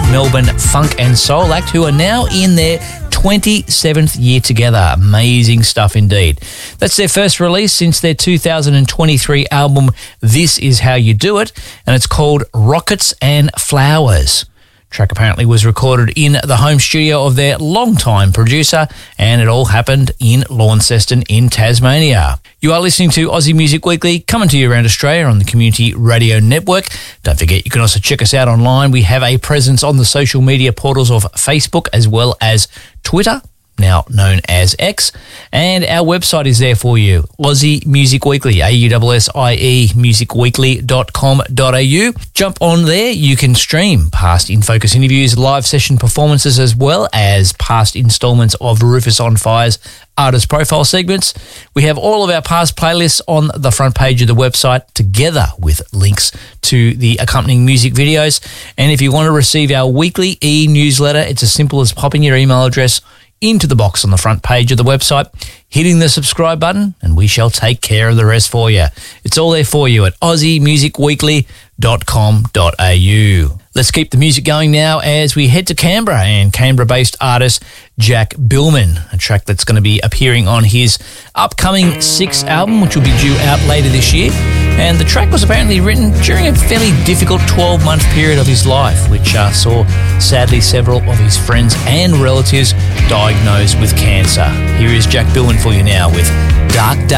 Melbourne funk and soul act who are now in their 27th year together. Amazing stuff indeed. That's their first release since their 2023 album, This Is How You Do It, and it's called Rockets and Flowers. Track apparently was recorded in the home studio of their longtime producer, and it all happened in Launceston in Tasmania. You are listening to Aussie Music Weekly, coming to you around Australia on the Community Radio Network. Don't forget, you can also check us out online. We have a presence on the social media portals of Facebook as well as Twitter, now known as X, and our website is there for you, Aussie Music Weekly, AUSSIE musicweekly.com.au. Jump on there, you can stream past In Focus interviews, live session performances, as well as past installments of Rufus on Fire's artist profile segments. We have all of our past playlists on the front page of the website, together with links to the accompanying music videos. And if you want to receive our weekly e-newsletter, it's as simple as popping your email address into the box on the front page of the website, hitting the subscribe button, and we shall take care of the rest for you. It's all there for you at aussiemusicweekly.com.au. Let's keep the music going now as we head to Canberra and Canberra-based artist Jack Billman, a track that's going to be appearing on his upcoming sixth album, which will be due out later this year. And the track was apparently written during a fairly difficult 12-month period of his life, which saw, sadly, several of his friends and relatives diagnosed with cancer. Here is Jack Billman for you now with Dark Day.